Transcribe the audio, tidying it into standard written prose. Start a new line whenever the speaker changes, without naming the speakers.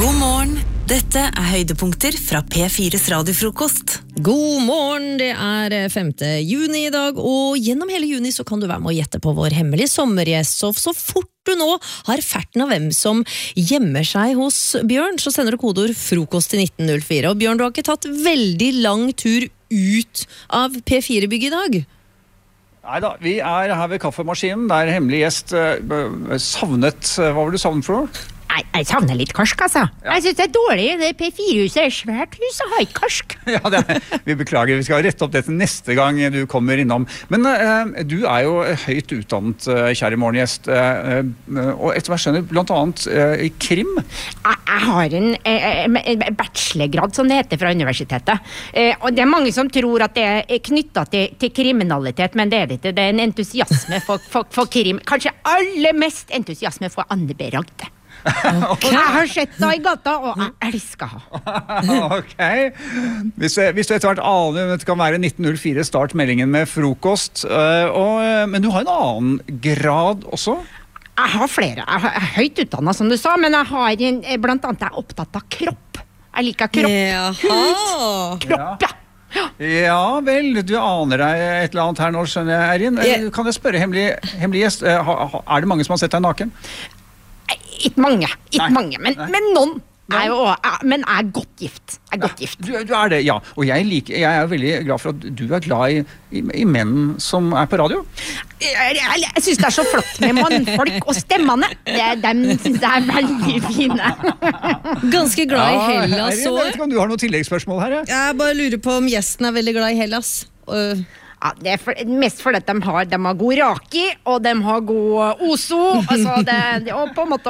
God morgen, dette høydepunkter fra P4's radiofrokost.
God morgen, det 5. juni I dag, og gjennom hele juni så kan du være med å gjette på vår hemmelige sommergjest. Så fort du nå har ferten av hvem som gjemmer seg hos Bjørn, så sender du kodeord frokost til 1904. Og Bjørn, du har ikke tatt veldig lang tur ut av P4-bygget I dag.
Neida, vi her ved kaffemaskinen, der hemmelig gjest savnet, hva var det du savnet for noe?
Jeg savner litt karsk, altså. Ja. Jeg synes det dårlig. Det P4-huset svært hus, og har ikke karsk.
Ja, vi beklager. Vi skal rette opp dette neste gang du kommer innom. Men du jo høyt utdannet, kjære morgengjest, og etter hva skjønner, blant annet I krim.
Jeg har en bachelorgrad, som det heter, fra universitetet. Og det mange som tror at det knyttet til kriminalitet, men det det ikke. Det en entusiasme for krim. Kanskje aller mest entusiasme for Anne B. Ragde. Okay. Jeg har sett det I gata, og jeg elsker henne.
Ok. Hvis du etter hvert aner, det kan være 1904, start meldingen med frokost. Men du har en annen grad også?
Jeg har flere. Jeg er høyt utdannet, som du sa, men jeg har blant annet jeg opptatt av kropp. Jeg liker kropp. Hud. Kropp, ja.
Ja vel, du aner deg et eller annet her nå, skjønner jeg, Erin. Kan jeg spørre hemmelig gjest, det mange som har sett deg naken?
Ikke mange, men noen men jeg godt gift.
Du det, ja. Og jeg veldig glad for at du glad I menn som på radio.
Jeg synes det så flott med mannfolk og stemmene. Dem synes jeg veldig fine.
Ganske glad I Hellas.
Jeg vet ikke om du har noen tilleggsspørsmål her.
Jeg bare lurer på om gjesten veldig glad I Hellas.
Ja, det mest fordi de har god raki, og de har god oso, altså og på en måte